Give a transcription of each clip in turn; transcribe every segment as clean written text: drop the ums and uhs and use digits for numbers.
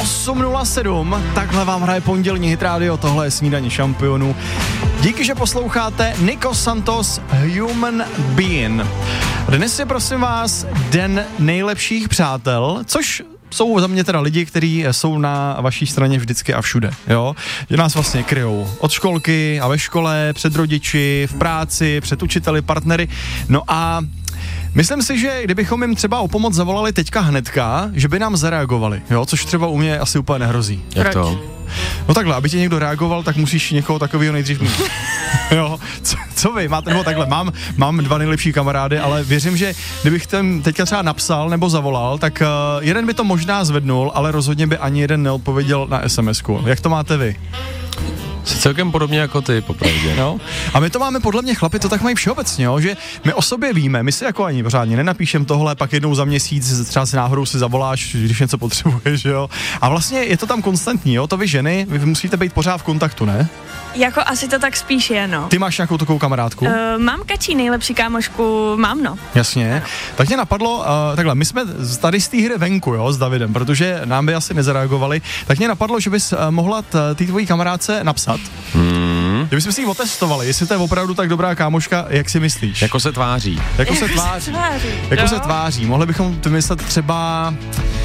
8:07, takhle vám hraje pondělní Hit Radio, tohle je Snídaně šampionů. Díky, že posloucháte Nico Santos, Human Being. Dnes je, prosím vás, den nejlepších přátel, což jsou za mě teda lidi, kteří jsou na vaší straně vždycky a všude, jo? Že nás vlastně kryjou od školky a ve škole, před rodiči, v práci, před učiteli, partnery. No a myslím si, že kdybychom jim třeba o pomoc zavolali teďka hnedka, že by nám zareagovali, jo? Což třeba u mě asi úplně nehrozí. Jak to? No takhle, aby tě někdo reagoval, tak musíš někoho takového nejdřív mít. Jo, co vy, máte, nebo takhle, mám dva nejlepší kamarády, ale věřím, že kdybych ten teďka třeba napsal nebo zavolal, tak jeden by to možná zvednul, ale rozhodně by ani jeden neodpověděl na SMS-ku. Jak to máte vy? Jsi celkem podobně jako ty, popravdě. No. A my to máme, podle mě chlapi to tak mají všeobecně, jo? Že my o sobě víme, my si jako ani pořádně nenapíšem tohle, pak jednou za měsíc třeba si náhodou si zavoláš, když něco potřebuješ, jo? A vlastně je to tam konstantní, jo? To vy ženy, vy musíte být pořád v kontaktu, ne? Jako asi to tak spíš je, no. Ty máš nějakou takovou kamarádku? Mám Kačí nejlepší kámošku, mám, no. Jasně. Tak mě napadlo, takhle, my jsme tady z té hry venku, jo, s Davidem, protože nám by asi nezareagovali, tak mě napadlo, že bys mohla té tvojí kamarádce napsat. Že bychom si ji otestovali, jestli to je opravdu tak dobrá kámoška, jak si myslíš. Jako se tváří. Jako se tváří. Mohli bychom vymyslet třeba,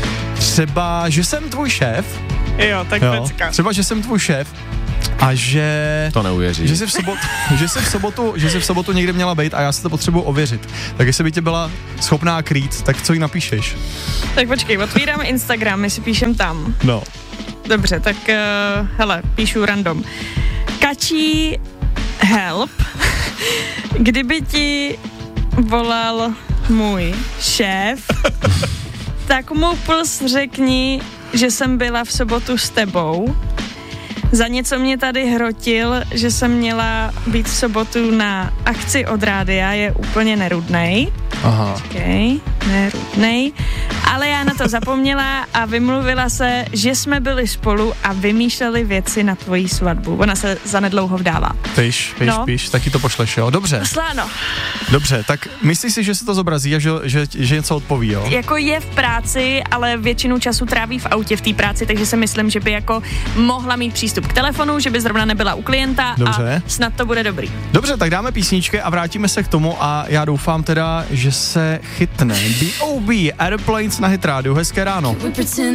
že jsem tvůj šéf. Jo, tak pecka. Třeba, že jsem tvůj šéf. A že... To neuvěří. Že jsi v sobotu někde měla být a já si to potřebuji ověřit. Tak jestli by tě byla schopná krýt, tak co jí napíšeš? Tak počkej, otvírám Instagram, my si píšem tam. No. Dobře, tak hele, píšu random. Kačí, help. Kdyby ti volal můj šéf, tak mu řekni, že jsem byla v sobotu s tebou. Za něco mě tady hrotil, že jsem měla být v sobotu na akci od rádia, je úplně nerudnej. Aha. Počkej, nerudnej. Ale já na to zapomněla a vymluvila se, že jsme byli spolu a vymýšleli věci na tvoji svatbu. Ona se zanedlouho vdává. Píš, taky to pošleš, jo? Dobře. Sláno. Dobře, tak myslíš si, že se to zobrazí a že něco odpoví, jo? Jako je v práci, ale většinu času tráví v autě v té práci, takže si myslím, že by jako mohla mít přístup k telefonu, že by zrovna nebyla u klienta. Dobře. A snad to bude dobrý. Dobře, tak dáme písničky a vrátíme se k tomu a já doufám teda, že se chytne. B.O.B. Airplanes na Hit Radio. Hezké ráno.